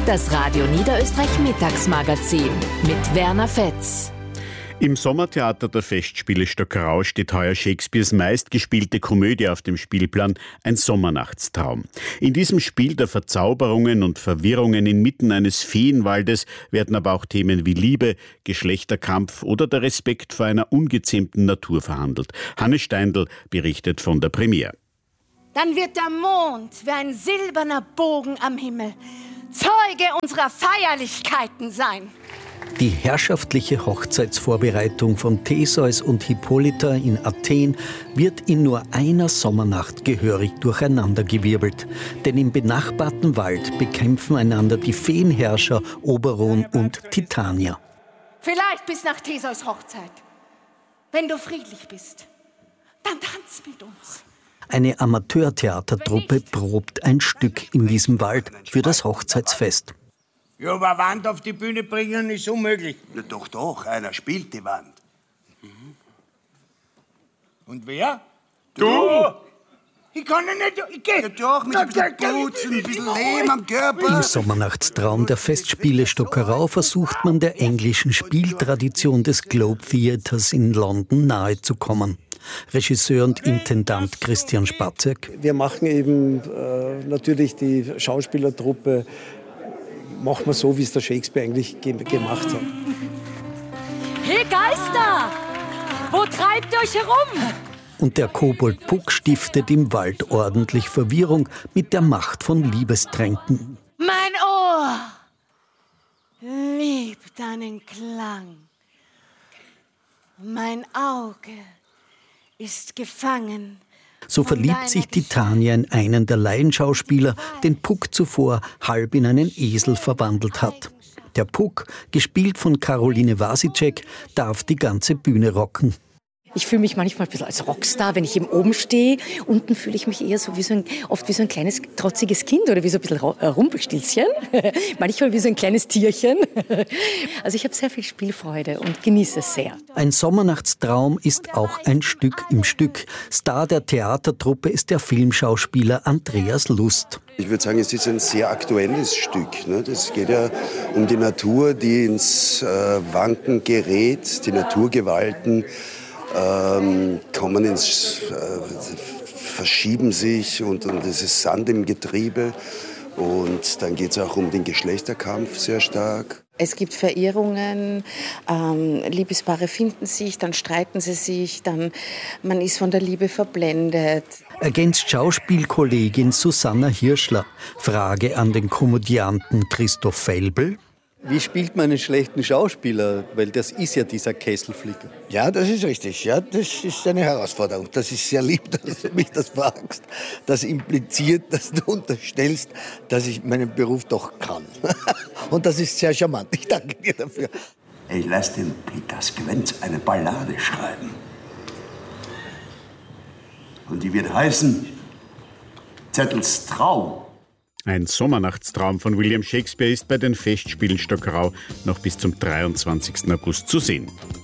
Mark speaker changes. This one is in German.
Speaker 1: Das Radio Niederösterreich Mittagsmagazin mit Werner Fetz.
Speaker 2: Im Sommertheater der Festspiele Stockerau steht heuer Shakespeares meistgespielte Komödie auf dem Spielplan, ein Sommernachtstraum. In diesem Spiel der Verzauberungen und Verwirrungen inmitten eines Feenwaldes werden aber auch Themen wie Liebe, Geschlechterkampf oder der Respekt vor einer ungezähmten Natur verhandelt. Hannes Steindl berichtet von der Premiere.
Speaker 3: Dann wird der Mond wie ein silberner Bogen am Himmel Zeuge unserer Feierlichkeiten sein.
Speaker 4: Die herrschaftliche Hochzeitsvorbereitung von Theseus und Hippolyta in Athen wird in nur einer Sommernacht gehörig durcheinandergewirbelt. Denn im benachbarten Wald bekämpfen einander die Feenherrscher Oberon und Titania.
Speaker 3: Vielleicht bis nach Theseus Hochzeit. Wenn du friedlich bist, dann tanz mit uns.
Speaker 4: Eine Amateurtheatertruppe probt ein Stück in diesem Wald für das Hochzeitsfest.
Speaker 5: Ja, aber Wand auf die Bühne bringen ist unmöglich.
Speaker 6: Ja, doch, einer spielt die Wand.
Speaker 5: Und wer?
Speaker 6: Du!
Speaker 5: Ich kann ja nicht, ich geh.
Speaker 6: Ja doch, mit ein bisschen Putzen, ein bisschen Leben am Körper.
Speaker 4: Im Sommernachtstraum der Festspiele Stockerau versucht man der englischen Spieltradition des Globe Theatres in London nahezukommen. Regisseur und Intendant Christian Spatzek.
Speaker 7: Wir machen eben natürlich die Schauspielertruppe, machen wir so, wie es der Shakespeare eigentlich gemacht hat.
Speaker 3: Hey Geister, wo treibt ihr euch herum?
Speaker 4: Und der Kobold Puck stiftet im Wald ordentlich Verwirrung mit der Macht von Liebestränken.
Speaker 3: Mein Ohr liebt deinen Klang. Mein Auge ist gefangen.
Speaker 4: So verliebt sich Titania in einen der Laienschauspieler, den Puck zuvor halb in einen Esel verwandelt hat. Der Puck, gespielt von Caroline Wasicek, darf die ganze Bühne rocken.
Speaker 8: Ich fühle mich manchmal ein bisschen als Rockstar, wenn ich eben oben stehe. Unten fühle ich mich eher so oft wie so ein kleines, trotziges Kind oder wie so ein bisschen Rumpelstilzchen. Manchmal wie so ein kleines Tierchen. Also ich habe sehr viel Spielfreude und genieße es sehr.
Speaker 4: Ein Sommernachtstraum ist auch ein Stück im Stück. Star der Theatertruppe ist der Filmschauspieler Andreas Lust.
Speaker 9: Ich würde sagen, es ist ein sehr aktuelles Stück. Es geht ja um die Natur, die ins Wanken gerät, die Naturgewalten. Verschieben sich und es ist Sand im Getriebe. Und dann geht es auch um den Geschlechterkampf sehr stark.
Speaker 8: Es gibt Verirrungen, Liebespaare finden sich, dann streiten sie sich, man ist von der Liebe verblendet.
Speaker 4: Ergänzt Schauspielkollegin Susanna Hirschler. Frage an den Komödianten Christoph Felbel.
Speaker 10: Wie spielt man einen schlechten Schauspieler? Weil das ist ja dieser Kesselflicker.
Speaker 6: Ja, das ist richtig. Ja, das ist eine Herausforderung. Das ist sehr lieb, dass du mich das fragst. Das impliziert, dass du unterstellst, dass ich meinen Beruf doch kann. Und das ist sehr charmant. Ich danke dir dafür.
Speaker 11: Ich lasse den Peter Squenz eine Ballade schreiben. Und die wird heißen Zettels Traum.
Speaker 2: Ein Sommernachtstraum von William Shakespeare ist bei den Festspielen Stockerau noch bis zum 23. August zu sehen.